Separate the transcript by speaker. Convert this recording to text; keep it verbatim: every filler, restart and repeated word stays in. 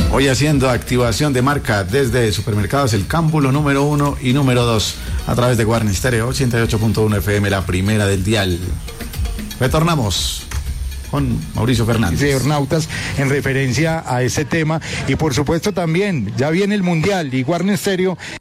Speaker 1: Hoy haciendo activación de marca desde Supermercados El Cámbulo número uno y número dos a través de Guarne Stereo ochenta y ocho punto uno F M, la primera del dial. Retornamos con Mauricio Fernández.
Speaker 2: Señor Nautas, en referencia a ese tema, y por supuesto también, ya viene el Mundial, y Guarne Stereo